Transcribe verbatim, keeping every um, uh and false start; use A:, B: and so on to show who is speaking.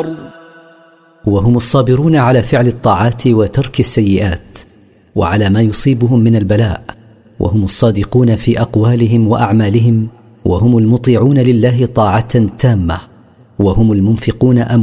A: النار.
B: وهم الصابرون على فعل الطاعات وترك السيئات وعلى ما يصيبهم من البلاء، وهم الصادقون في أقوالهم وأعمالهم، وهم المطيعون لله طاعة تامة، وهم المنفقون أموالهم